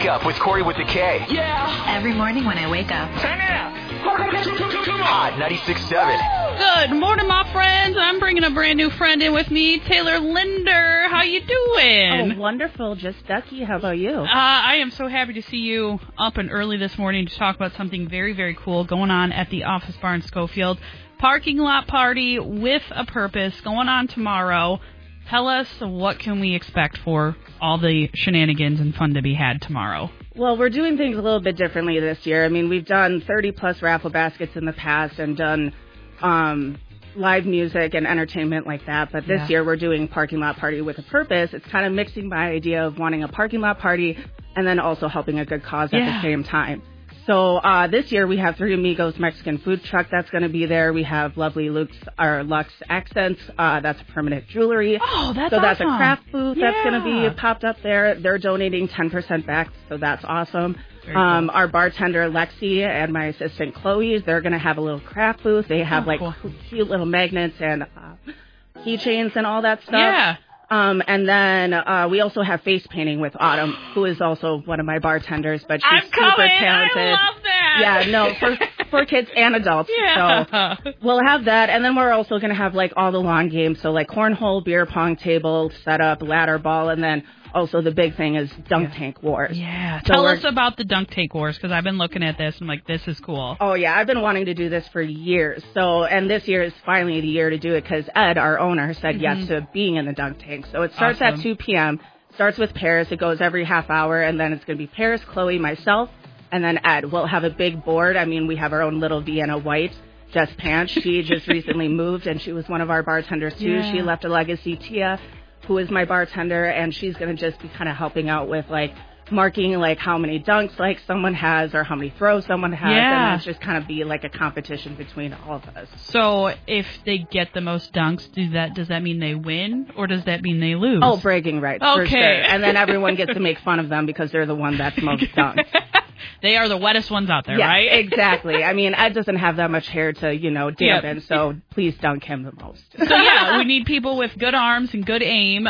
Up with Corey with the K. Yeah. Every morning when I wake up. Turn it up. Hot 96.7. Good morning, my friends. I'm bringing a brand new friend in with me, Taylor Linder. How you doing? Oh, wonderful. Just Ducky. How about you? I am so happy to see you up and early this morning to talk about something very, very cool going on at the Office Bar in Schofield. Parking lot party with a purpose going on tomorrow. Tell us, what can we expect for all the shenanigans and fun to be had tomorrow? Well, we're doing things a little bit differently this year. I mean, we've done 30-plus raffle baskets in the past and done live music and entertainment like that. But this year, we're doing parking lot party with a purpose. It's kind of mixing my idea of wanting a parking lot party and then also helping a good cause at the same time. So this year we have Three Amigos Mexican food truck that's going to be there. We have lovely Lux Accents. That's permanent jewelry. Oh, that's so awesome. That's a craft booth that's going to be popped up there. They're donating 10% back, so that's awesome. Very cool. Our bartender Lexi and my assistant Chloe, they're going to have a little craft booth. They have cute little magnets and keychains and all that stuff. Yeah. And then we also have face painting with Autumn, who is also one of my bartenders, but she's super talented. I love that. Yeah, no, for kids and adults. Yeah. So we'll have that, and then we're also going to have like all the lawn games, so like cornhole, beer pong table, setup, ladder ball, and then also the big thing is dunk tank wars. Yeah. So Tell us about the dunk tank wars, because I've been looking at this and I'm like, this is cool. Oh, yeah. I've been wanting to do this for years. So, and this year is finally the year to do it because Ed, our owner, said yes to being in the dunk tank. So it starts at 2 p.m. Starts with Paris. It goes every half hour, and then it's going to be Paris, Chloe, myself, and then Ed. We'll have a big board. I mean, we have our own little Vienna White. Jess Pants. She just recently moved, and she was one of our bartenders, too. Yeah. She left a legacy, Tia, who is my bartender, and she's going to just be kind of helping out with, like, marking, like, how many dunks, like, someone has or how many throws someone has. Yeah. And it's just kind of be, like, a competition between all of us. So if they get the most dunks, does that mean they win, or does that mean they lose? Oh, bragging rights, okay. For sure. And then everyone gets to make fun of them because they're the one that's most dunked. They are the wettest ones out there, yeah, right? Exactly. I mean, Ed doesn't have that much hair to, dampen, so please dunk him the most. So, yeah, we need people with good arms and good aim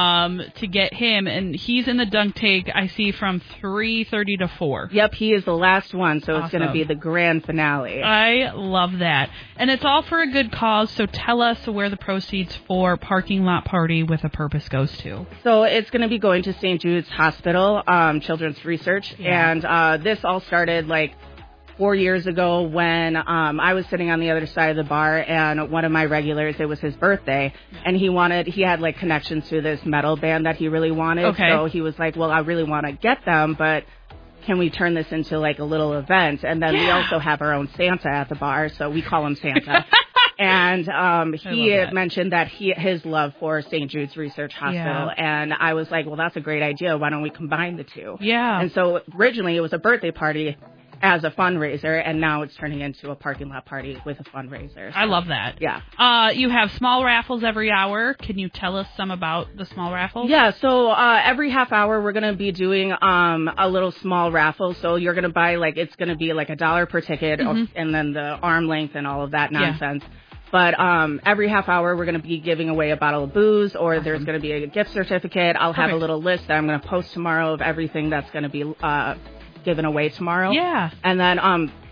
to get him, and he's in the dunk tank, I see, from 3:30 to 4. Yep, he is the last one, so awesome. It's going to be the grand finale. I love that. And it's all for a good cause, so tell us where the proceeds for Parking Lot Party with a Purpose goes to. So it's going to be going to St. Jude's Hospital, Children's Research, and this all started like 4 years ago when I was sitting on the other side of the bar, and one of my regulars, it was his birthday, and he had like connections to this metal band that he really wanted. Okay. So he was like, well, I really want to get them, but can we turn this into like a little event? And then we also have our own Santa at the bar, so we call him Santa. And he mentioned that his love for St. Jude's Research Hospital, and I was like, well, that's a great idea. Why don't we combine the two? Yeah. And so originally it was a birthday party as a fundraiser, and now it's turning into a parking lot party with a fundraiser. So, I love that. Yeah. You have small raffles every hour. Can you tell us some about the small raffles? Yeah, so every half hour we're going to be doing a little small raffle. So you're going to buy, like, it's going to be like $1 per ticket, and then the arm length and all of that nonsense. Yeah. But every half hour, we're going to be giving away a bottle of booze, or there's going to be a gift certificate. I'll have a little list that I'm going to post tomorrow of everything that's going to be given away tomorrow. Yeah. And then